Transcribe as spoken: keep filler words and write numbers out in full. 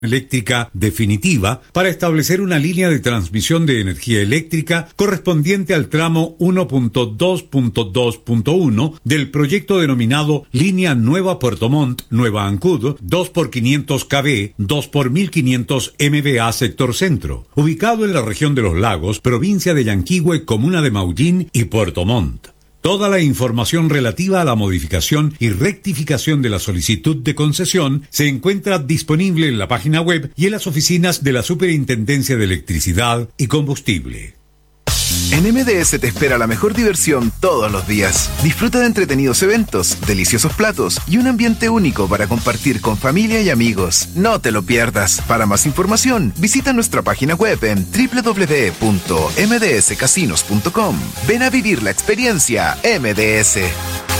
eléctrica definitiva para establecer una línea de transmisión de energía eléctrica correspondiente al tramo uno punto dos punto dos punto uno del proyecto denominado Línea Nueva Puerto Montt Nueva Ancud dos por quinientos kilovoltios, dos por mil quinientos megavatios sector centro, ubicado en la región de los Lagos, provincia de Yanquihue, comuna de Maullín y Puerto Montt. Toda la información relativa a la modificación y rectificación de la solicitud de concesión se encuentra disponible en la página web y en las oficinas de la Superintendencia de Electricidad y Combustible. En M D S te espera la mejor diversión todos los días. Disfruta de entretenidos eventos, deliciosos platos y un ambiente único para compartir con familia y amigos. No te lo pierdas. Para más información, visita nuestra página web en doble u doble u doble u punto m d s casinos punto com. Ven a vivir la experiencia M D S.